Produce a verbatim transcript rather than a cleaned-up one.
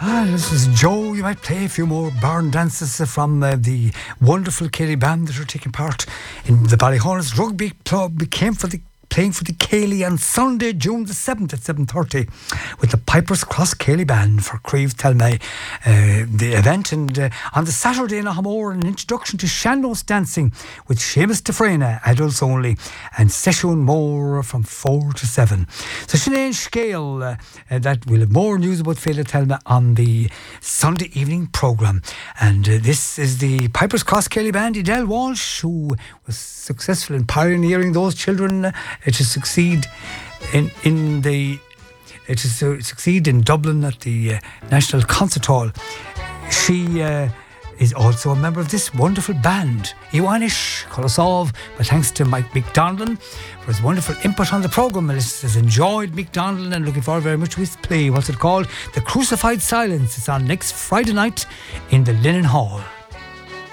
Ah, this is Joe. You might play a few more barn dances from uh, the wonderful Cayley band that are taking part in the Ballyhonus Rugby Club. Became for the playing for the Cayley on Sunday, June the seventh at seven thirty with the Pipers Cross Cayley Band for Creve Telme, uh, the event. And uh, on the Saturday in Ahamore, an introduction to Shannos dancing with Seamus Defrena, adults only, and Session Moore from four to seven. So Sinead Scale, uh, uh, that we'll have more news about Féile Telme on the Sunday evening programme. And uh, this is the Pipers Cross Cayley Band, Edel Walsh, who was successful in pioneering those children uh, to succeed in in the uh, to su- succeed in Dublin at the uh, National Concert Hall. She uh, is also a member of this wonderful band, Ioanish Kolosov. But thanks to Mike McDonald for his wonderful input on the programme. Melissa has enjoyed McDonald and looking forward very much to his play. What's it called? The Crucified Silence. It's on next Friday night in the Linen Hall.